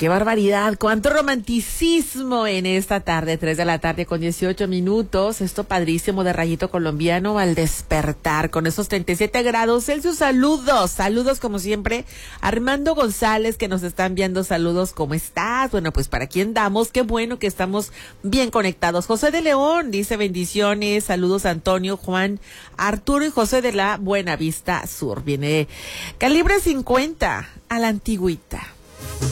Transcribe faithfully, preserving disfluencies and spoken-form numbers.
Qué barbaridad, cuánto romanticismo en esta tarde, tres de la tarde con dieciocho minutos, esto padrísimo de Rayito Colombiano al despertar con esos treinta y siete grados Celsius. Saludos, saludos como siempre, Armando González que nos está enviando saludos, ¿cómo estás? Bueno, pues para aquí andamos, qué bueno que estamos bien conectados. José de León dice bendiciones, saludos Antonio, Juan, Arturo y José de la Buena Vista Sur. Viene Calibre cincuenta a la antigüita.